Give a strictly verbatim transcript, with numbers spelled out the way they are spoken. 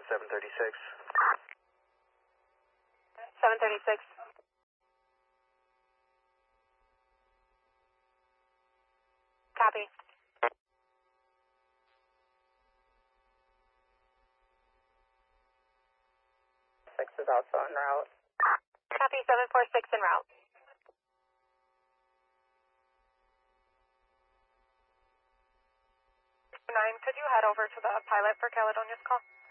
seven thirty-six. seven thirty-six. Copy. Six is also en route. Copy, seven four six en route. Nine, could you head over to the pilot for Caledonia's call?